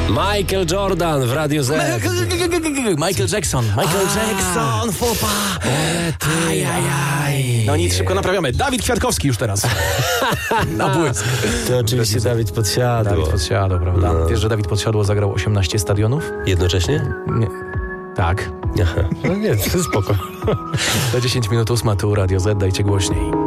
Michael Jordan w Radio Z. Michael Jackson, fopa. Ajajaj. No nic, szybko naprawiamy. Dawid Kwiatkowski już teraz. Na błysk. To oczywiście Dawid Podsiadło. Dawid Podsiadło, prawda? No. Wiesz, że Dawid Podsiadło zagrał 18 stadionów? Jednocześnie? Nie. Tak. Aha. No nie, to spoko. Za 10 minut 8 tu Radio Z, dajcie głośniej.